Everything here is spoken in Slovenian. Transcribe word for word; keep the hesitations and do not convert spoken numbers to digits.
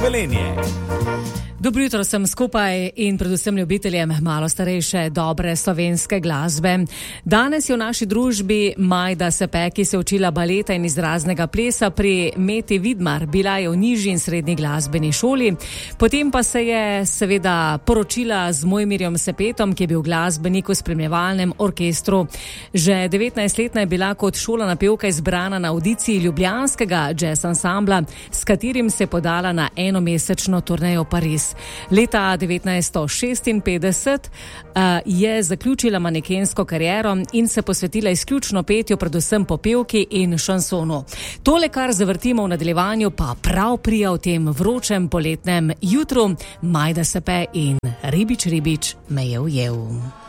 Velenje. Dobro jutro sem skupaj in predvsem ljubiteljem malo starejše, dobre slovenske glasbe. Danes je v naši družbi Majda Sepe, ki se je učila baleta in izraznega plesa pri Meti Vidmar. Bila je v nižji in srednji glasbeni šoli. Potem pa se je seveda poročila z Mojmirjem Sepetom, ki je bil glasbenik v spremljevalnem orkestru. Že devetnajstletna je bila kot šolana pevka izbrana na audiciji ljubljanskega jazz ansambla, s katerim se je podala na enomesečno turnejo Pariz. Leta devetnajststo šestinpetdeset uh, je zaključila manekensko kariero in se posvetila izključno petju, predvsem popevki in šansonu. Tole, kar zavrtimo v nadaljevanju, pa prav prija v tem vročem poletnem jutru. Majda Sepe in Ribič, ribič me je ujel.